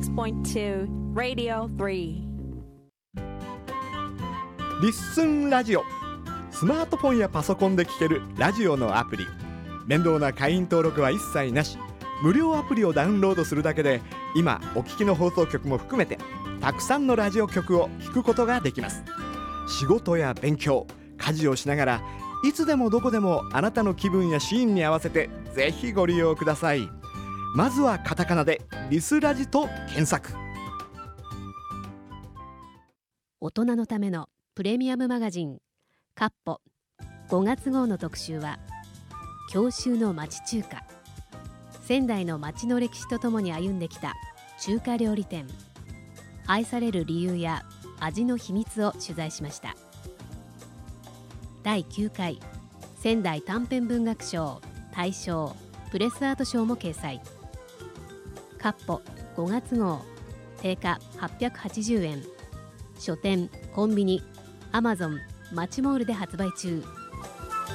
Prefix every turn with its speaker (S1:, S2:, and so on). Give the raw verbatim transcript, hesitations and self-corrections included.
S1: シックスポイントツー Radio スリー。
S2: リッスンラジオ、スマートフォンやパソコンで聴けるラジオのアプリ。面倒な会員登録は一切なし、無料アプリをダウンロードするだけで今お聞きの放送局も含めてたくさんのラジオ局を聞くことができます。仕事や勉強、家事をしながらいつでもどこでもあなたの気分やシーンに合わせてぜひご利用ください。まずはカタカナでリスラジと検索。
S3: 大人のためのプレミアムマガジンカッポごがつ号の特集は郷愁の町中華。仙台の町の歴史とともに歩んできた中華料理店、愛される理由や味の秘密を取材しました。だいきゅうかい仙台短編文学賞大賞プレスアート賞も掲載。カッポごがつ号、定価はっぴゃくはちじゅうえん、書店、コンビニ、アマゾン、マチモールで発売中。